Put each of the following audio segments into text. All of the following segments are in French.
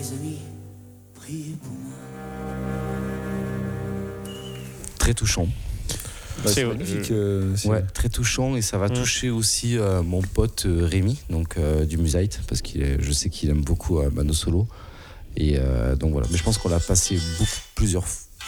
amis, priez pour moi. Très touchant. C'est magnifique. Ouais, très touchant, et ça va toucher aussi mon pote Rémi, donc du Musite, parce je sais qu'il aime beaucoup Mano Solo. Et donc voilà. Mais je pense qu'on l'a passé plusieurs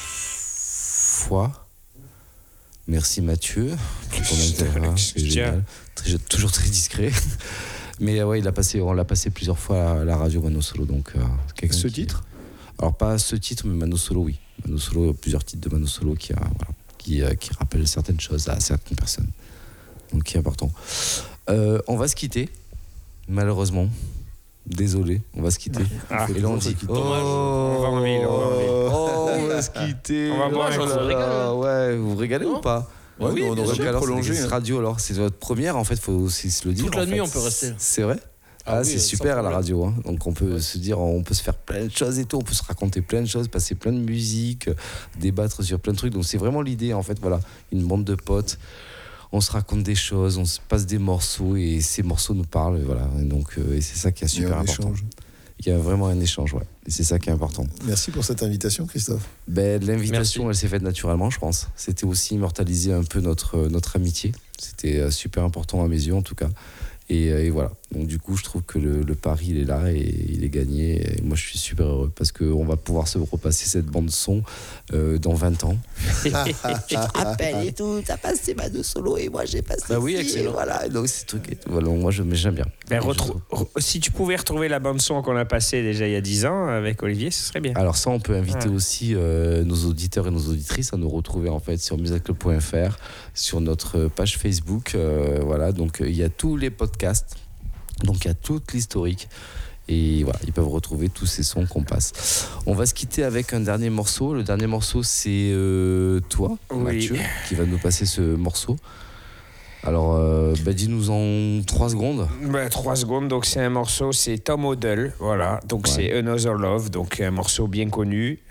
fois. Merci Mathieu pour ton intérêt. C'est génial. Toujours très discret. Mais ouais, on l'a passé plusieurs fois à la radio Mano Solo. Donc, ce titre ? Alors pas ce titre, mais Mano Solo, oui. Mano Solo, plusieurs titres de Mano Solo qui rappellent certaines choses à certaines personnes. Donc qui est important. On va se quitter, malheureusement. Désolé, on va se quitter. Et là on dit on va en ville. On va se quitter. On va boire un coup. Ouais, vous vous régalez ou pas? Ouais, oui, on aurait pu prolonger cette radio. Alors c'est votre première, en fait, faut aussi se le dire. Toute la nuit on peut rester. C'est vrai? Ah oui, c'est super à la radio, hein. Donc on peut se dire, on peut se faire plein de choses et tout, on peut se raconter plein de choses, passer plein de musique, débattre sur plein de trucs. Donc c'est vraiment l'idée, en fait, voilà, une bande de potes, on se raconte des choses, on se passe des morceaux et ces morceaux nous parlent, voilà. Et donc et c'est ça qui est super important. Il y a vraiment un échange, ouais. Et c'est ça qui est important. Merci pour cette invitation, Christophe. L'invitation, elle s'est faite naturellement, je pense. C'était aussi immortaliser un peu notre amitié. C'était super important à mes yeux, en tout cas. Et voilà. Donc du coup, je trouve que le pari, il est là et il est gagné. Et moi, je suis super heureux parce qu'on va pouvoir se repasser cette bande son dans 20 ans. Tu te rappelles et tout, t'as passé Mano Solo et moi j'ai passé. Oui, excellent. Voilà, donc c'est truc. Voilà, moi, j'aime bien. Si tu pouvais retrouver la bande son qu'on a passée déjà il y a 10 ans avec Olivier, ce serait bien. Alors ça, on peut inviter aussi nos auditeurs et nos auditrices à nous retrouver en fait sur musicalclub.fr, sur notre page Facebook. Voilà, donc il y a tous les podcasts. Donc il y a toute l'historique et voilà, ils peuvent retrouver tous ces sons qu'on passe. On va se quitter avec un dernier morceau. Le dernier morceau, c'est toi, Mathieu, qui va nous passer ce morceau. Alors, dis-nous en 3 secondes. 3 secondes, donc c'est un morceau, c'est Tom Odell, voilà, donc c'est Another Love, donc un morceau bien connu.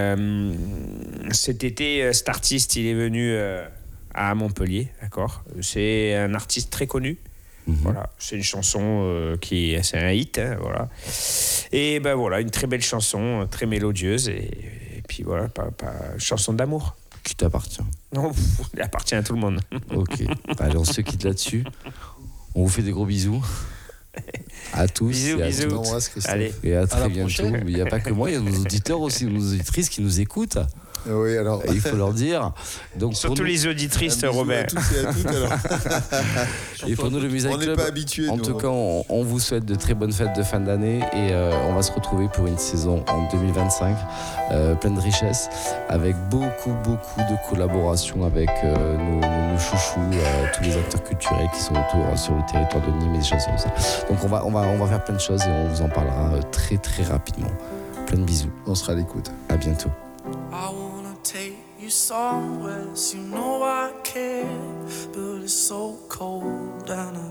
Cet été, cet artiste, il est venu à Montpellier, d'accord. C'est un artiste très connu. Voilà, c'est une chanson c'est un hit, hein, voilà. Et ben voilà, une très belle chanson, très mélodieuse et puis voilà, pas chanson d'amour. Qui t'appartient. Non, il appartient à tout le monde. Ok, allez, on se quitte là-dessus. On vous fait des gros bisous. À tous bisous, et à bisous. toutes. Allez. Et à très bientôt. Mais il n'y a pas que moi, il y a nos auditeurs aussi, nos auditrices qui nous écoutent. Oui, alors. Il faut leur dire. Donc, surtout les auditrices, Robert. À tous et à toutes, alors. Et pour nous, le Music Club, on n'est pas habitués. En tout cas, on vous souhaite de très bonnes fêtes de fin d'année et on va se retrouver pour une saison en 2025 pleine de richesses, avec beaucoup de collaborations avec nos chouchous, tous les acteurs culturels qui sont autour sur le territoire de Nîmes et des choses comme ça. Donc on va faire plein de choses et on vous en parlera très très rapidement. Plein de bisous. On sera à l'écoute. À bientôt. Take you somewhere, you know I care, but it's so cold and I